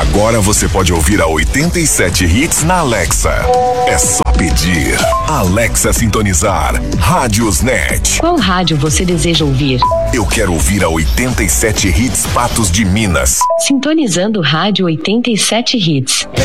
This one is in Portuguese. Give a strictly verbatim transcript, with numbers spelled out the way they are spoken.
Agora você pode ouvir a oitenta e sete Hits na Alexa. É só pedir. Alexa sintonizar. Rádiosnet. Qual rádio você deseja ouvir? Eu quero ouvir a oitenta e sete Hits Patos de Minas. Sintonizando Rádio oitenta e sete Hits.